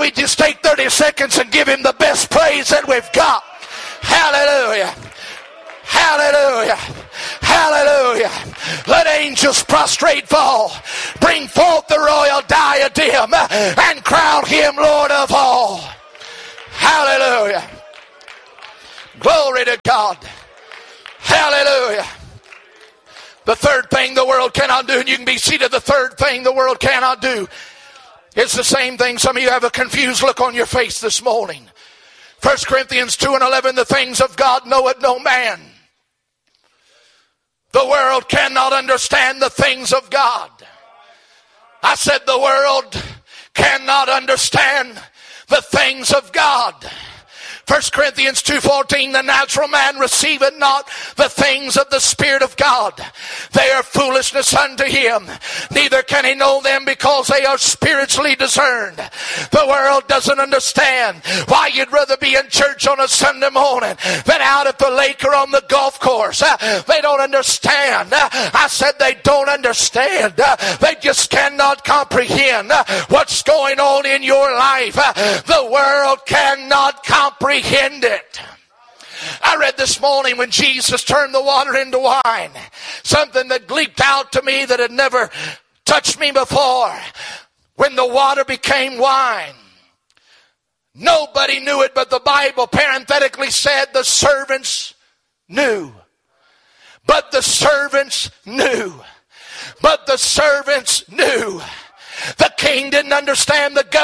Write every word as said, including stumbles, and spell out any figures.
don't we just take thirty seconds and give him the best praise that we've got? Hallelujah. Hallelujah. Hallelujah. Let angels prostrate fall. Bring forth the royal diadem and crown him Lord of all. Hallelujah. Glory to God. Hallelujah. The third thing the world cannot do, and you can be seated, the third thing the world cannot do, it's the same thing. Some of you have a confused look on your face this morning. First Corinthians two and eleven, the things of God knoweth no man. The world cannot understand the things of God. I said the world cannot understand the things of God. First Corinthians two fourteen, the natural man receiveth not the things of the Spirit of God. They are foolishness unto him. Neither can he know them because they are spiritually discerned. The world doesn't understand why you'd rather be in church on a Sunday morning than out at the lake or on the golf course. They don't understand. I said they don't understand. They just cannot comprehend what's going on in your life. The world cannot comprehend it. I read this morning when Jesus turned the water into wine, something that leaped out to me that had never touched me before. When the water became wine, nobody knew it, but the Bible parenthetically said the servants knew. But the servants knew. But the servants knew. The king didn't understand, the government